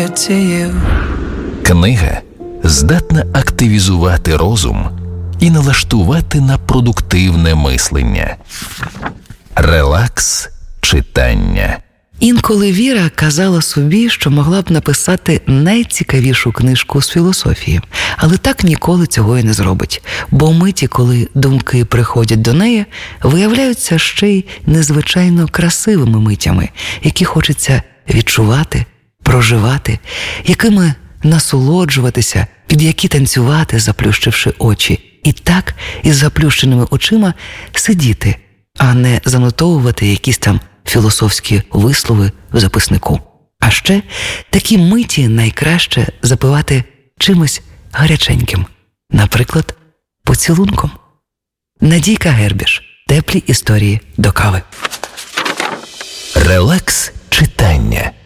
it to you. Книга здатна активізувати розум і налаштувати на продуктивне мислення. Релакс читання. Інколи Віра казала собі, що могла б написати найцікавішу книжку з філософії, але так ніколи цього і не зробить, бо миті, коли думки приходять до неї, виявляються ще й незвичайно красивими митями, які хочеться відчувати, проживати, якими насолоджуватися, під які танцювати, заплющивши очі, і так із заплющеними очима сидіти, а не занотовувати якісь там філософські вислови в записнику. А ще такі миті найкраще запивати чимось гаряченьким, наприклад, поцілунком. Надійка Гербіш. Теплі історії до кави. Релакс читання.